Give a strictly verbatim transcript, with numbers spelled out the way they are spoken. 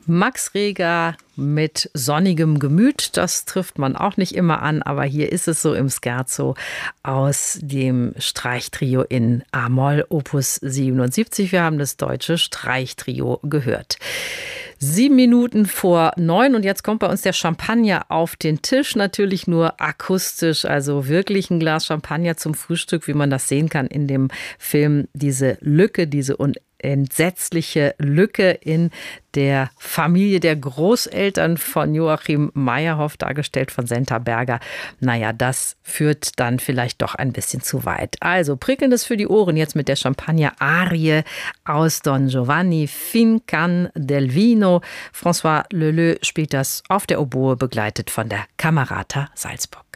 Max Reger mit sonnigem Gemüt, das trifft man auch nicht immer an, aber hier ist es so im Scherzo aus dem Streichtrio in A-Moll, Opus siebenundsiebzig. Wir haben das deutsche Streichtrio gehört. Sieben Minuten vor neun und jetzt kommt bei uns der Champagner auf den Tisch. Natürlich nur akustisch, also wirklich ein Glas Champagner zum Frühstück, wie man das sehen kann in dem Film. Diese Lücke, diese entsetzliche Lücke in der Familie der Großeltern von Joachim Meyerhoff, dargestellt von Senta Berger. Naja, das führt dann vielleicht doch ein bisschen zu weit. Also prickelndes für die Ohren jetzt mit der Champagner-Arie aus Don Giovanni, Fin can del Vino. François Leleux spielt das auf der Oboe, begleitet von der Camerata Salzburg.